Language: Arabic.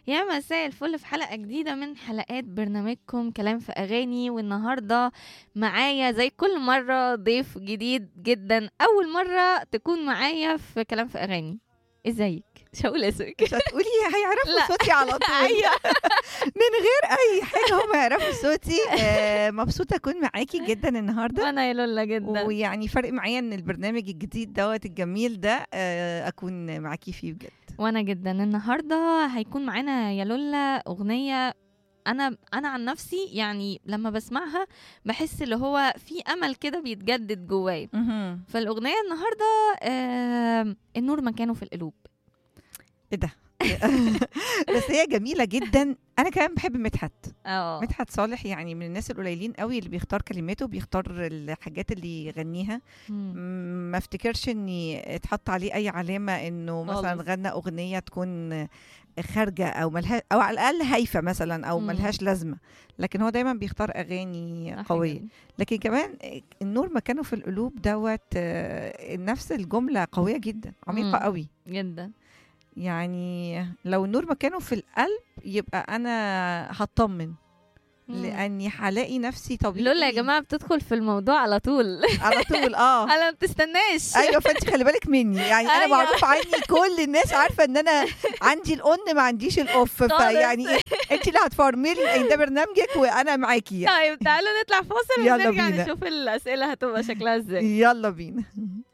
يا مساء الفل في حلقة جديدة من حلقات برنامجكم كلام في أغاني. والنهاردة معايا زي كل مرة ضيف جديد جدا، أول مرة تكون معايا في كلام في أغاني. ازيك؟ مش هقول اسمك. مش هتقولي هيعرفوا لا. صوتي على طول. أيوة. من غير اي حاجه هم يعرفوا صوتي. مبسوطه اكون معاكي جدا النهارده. أنا يا لولا جدا. ويعني فرق معايا ان البرنامج الجديد الجميل ده اكون معاكي فيه بجد. وأنا جدا النهاردة هيكون معانا يا لولا أغنية. أنا عن نفسي يعني لما بسمعها بحس اللي هو في أمل كده بيتجدد جوايا. فالأغنية النهاردة النور مكانه في القلوب. ايه ده؟ بس هي جميله جدا. انا كمان بحب مدحت صالح، يعني من الناس القليلين قوي اللي بيختار كلماته، بيختار الحاجات اللي يغنيها. ما افتكرش اني اتحط عليه اي علامه انه مثلا خالص. غنى اغنيه تكون خارجه او ملها او على الاقل هايفه مثلا او ملهاش لازمه، لكن هو دايما بيختار اغاني صح قويه. جدا. لكن كمان النور مكانه في القلوب نفس الجمله قويه جدا، عميقه قوي جدا. يعني لو النور مكانه في القلب يبقى انا هطمن، لاني هلاقي نفسي طبيعي. لولا يا جماعه بتدخل في الموضوع على طول. على طول انا ما بتستناش. ايوه، فانت خلي بالك مني، يعني انا أيوة. معروف عني، كل الناس عارفه ان انا عندي الاون ما عنديش الاوف، فيعني انت اللي هتفرملي ان ده برنامجك وانا معاكي يعني. طيب تعالوا نطلع فاصل يلا ونرجع بينا. نشوف الاسئله هتبقى شكلها ازاي. يلا بينا.